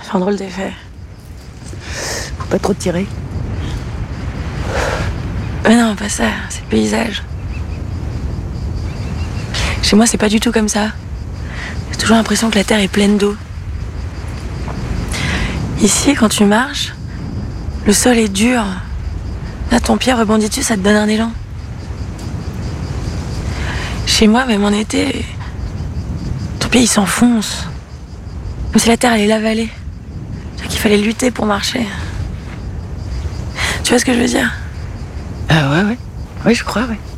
fait un drôle d'effet. Faut pas trop tirer. Mais non, pas ça, c'est le paysage. Chez moi, c'est pas du tout comme ça. J'ai toujours l'impression que la terre est pleine d'eau. Ici, quand tu marches, le sol est dur. Là, ton pied rebondit dessus, ça te donne un élan. Chez moi, même en été, ton pied, il s'enfonce. Comme si la terre allait l'avaler. C'est qu'il fallait lutter pour marcher. Tu vois ce que je veux dire? Ah ouais. Oui, je crois, ouais.